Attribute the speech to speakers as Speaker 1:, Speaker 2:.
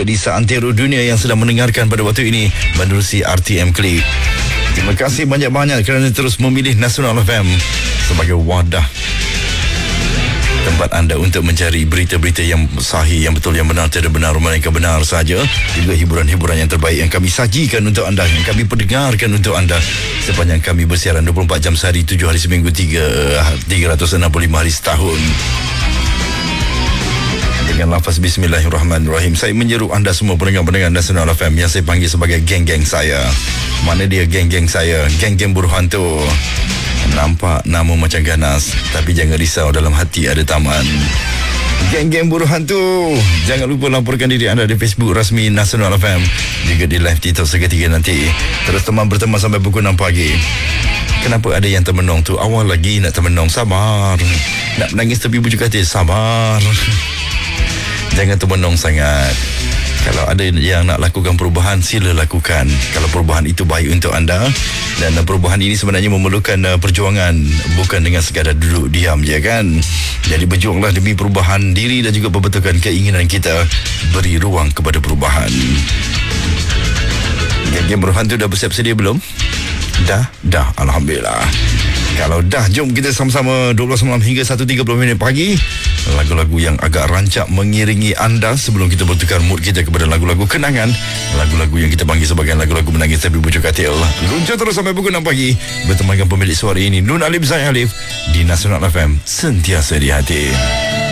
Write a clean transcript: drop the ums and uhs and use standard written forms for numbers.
Speaker 1: juga di seantero dunia yang sedang mendengarkan pada waktu ini menerusi RTM Click. Terima kasih banyak-banyak kerana terus memilih Nasional FM sebagai wadah tempat anda untuk mencari berita-berita yang sahih, yang betul, yang benar, tiada benar melainkan benar saja. Juga hiburan-hiburan yang terbaik yang kami sajikan untuk anda, yang kami perdengarkan untuk anda sepanjang kami bersiaran 24 jam sehari, 7 hari seminggu, 365 hari setahun. Dengan lafaz Bismillahirrahmanirrahim, saya menyeru anda semua pendengar-pendengar Nasional FM yang saya panggil sebagai geng-geng saya. Mana dia geng-geng saya? Geng-geng buruh hantu. Nampak nama macam ganas, tapi jangan risau, dalam hati ada taman. Geng-geng buruh hantu, jangan lupa laporkan diri anda di Facebook rasmi Nasional FM, juga di live TikTok seketika nanti. Terus teman berteman sampai pukul 6 pagi. Kenapa ada yang termenung tu? Awal lagi nak termenung, sabar. Nak menangis tepi bujuk hati, sabar. Jangan termenung sangat. Kalau ada yang nak lakukan perubahan, sila lakukan. Kalau perubahan itu baik untuk anda, dan perubahan ini sebenarnya memerlukan perjuangan, bukan dengan sekadar duduk diam je kan. Jadi berjuanglah demi perubahan diri dan juga perbetulkan keinginan kita. Beri ruang kepada perubahan. Geng-geng buruh hantu dah bersiap sedia belum? Dah, Alhamdulillah. Kalau dah, jom kita sama-sama 12 malam hingga 1.30 pagi. Lagu-lagu yang agak rancak mengiringi anda sebelum kita bertukar mood kita kepada lagu-lagu kenangan. Lagu-lagu yang kita panggil sebagai lagu-lagu menangis tapi bujuk katil. Luncur terus sampai pukul 6 pagi. Bertemankan pemilik suara ini, Nun Alif Zain Alif, di Nasional FM, sentiasa di hati.